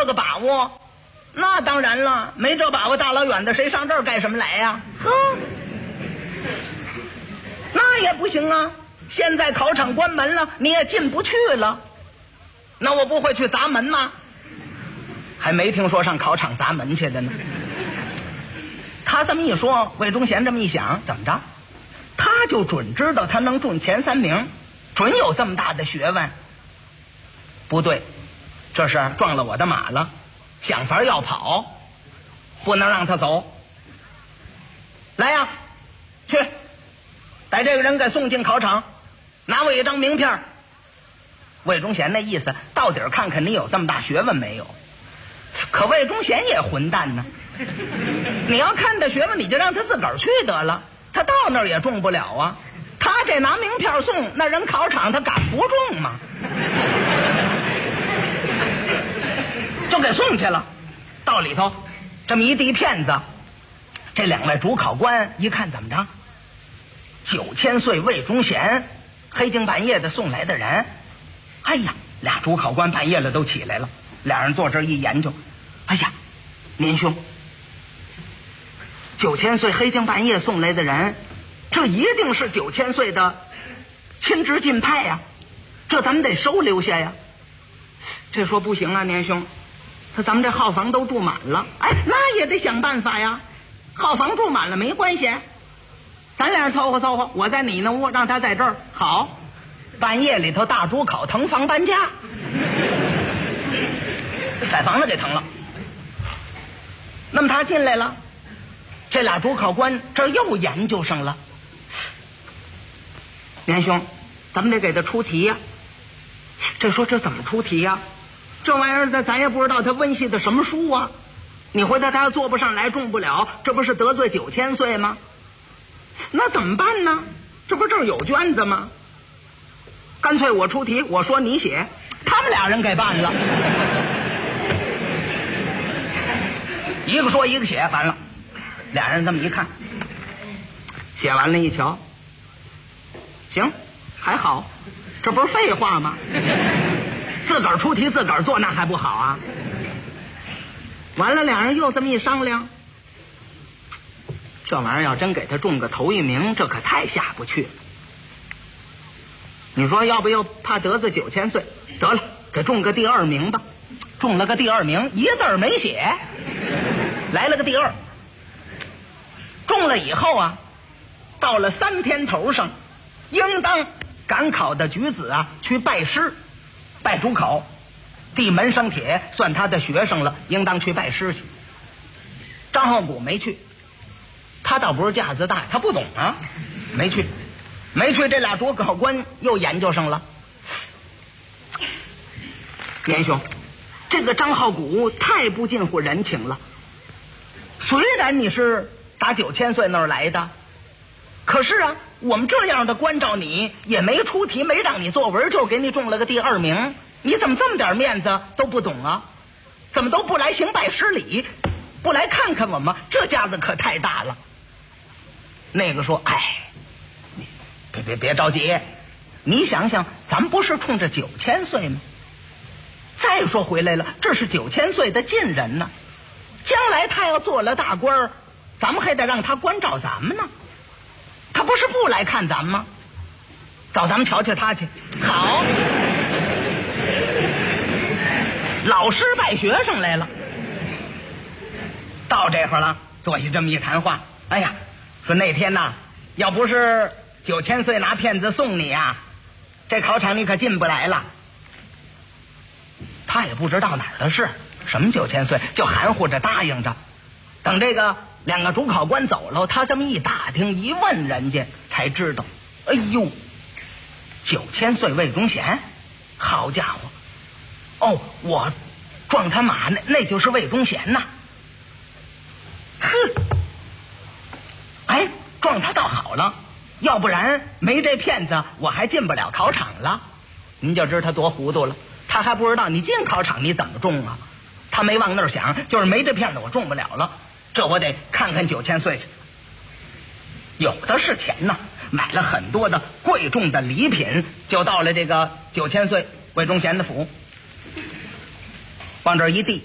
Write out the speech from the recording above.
这个把握？那当然了，没这把握，大老远的谁上这儿干什么来呀？呵，那也不行啊！现在考场关门了，你也进不去了。那我不会去砸门吗？还没听说上考场砸门去的呢。他这么一说，魏忠贤这么一想，怎么着？他就准知道他能中前3名，准有这么大的学问。不对，这是撞了我的马了，想法要跑，不能让他走。来呀，去把这个人给送进考场，拿我一张名片。魏忠贤那意思，到底看看你有这么大学问没有。可魏忠贤也混蛋呢，你要看他学问，你就让他自个儿去得了，他到那儿也中不了啊。他这拿名片送，那人考场他敢不中吗？就给送去了。到里头这么一递片子，这2位主考官一看，怎么着？9000岁魏忠贤，黑更半夜的送来的人。哎呀，俩主考官半夜了都起来了，俩人坐这儿一研究。哎呀，年兄，9000岁黑更半夜送来的人，这一定是9000岁的亲直进派呀，这咱们得收留下呀。这说不行啊，年兄，他咱们这号房都住满了。哎，那也得想办法呀。号房住满了没关系，咱俩凑合凑合，我在你那屋，让他在这儿。好，半夜里头大主考腾房搬家，把房子给腾了。那么他进来了，这俩主考官这又研究上了。年兄，咱们得给他出题呀。这说这怎么出题呀？这玩意儿咱也不知道他温习的什么书啊。你回头他要做不上来，中不了，这不是得罪9000岁吗？那怎么办呢？这不这儿有卷子吗？干脆我出题，我说你写，他们俩人给办了。一个说一个写，完了，俩人这么一看，写完了一瞧，行，还好，这不是废话吗？自个儿出题自个儿做，那还不好啊？完了，俩人又这么一商量，这玩意儿要真给他中个头1名，这可太下不去了。你说要不又怕得罪9000岁，得了，给中个第2名吧。中了个第2名，一字儿没写，来了个第2。中了以后啊，到了3天头上，应当赶考的举子啊去拜师，拜主考，递门生帖，算他的学生了，应当去拜师去。张浩古没去，他倒不是架子大，他不懂啊，没去。这俩主考官又研究上了。年兄，这个张浩古太不近乎人情了。虽然你是打9000岁那儿来的，可是啊，我们这样的关照你，也没出题，没让你作文，就给你中了个第2名。你怎么这么点面子都不懂啊？怎么都不来行拜师礼，不来看看我们？这架子可太大了。那个说，哎，别着急，你想想，咱们不是冲着9000岁吗？再说回来了，这是9000岁的近人呢，将来他要做了大官，咱们还得让他关照咱们呢。他不是不来看咱们吗？找咱们瞧瞧他去。好，老师拜学生来了。到这会儿了，坐下这么一谈话。哎呀，说那天呐，要不是9000岁拿片子送你呀，这考场你可进不来了。他也不知道哪儿的事，什么9000岁，就含糊着答应着。等这个2个主考官走了，他这么一打听一问人家，才知道，哎呦，9000岁魏忠贤，好家伙！哦，我撞他马那就是魏忠贤呐。哼，哎，撞他倒好了，要不然没这骗子，我还进不了考场了。您就知道他多糊涂了，他还不知道你进考场你怎么中啊？他没往那儿想，就是没这骗子我中不了了，这我得看看9000岁去。有的是钱呐，买了很多的贵重的礼品，就到了这个9000岁魏忠贤的府，往这儿一递，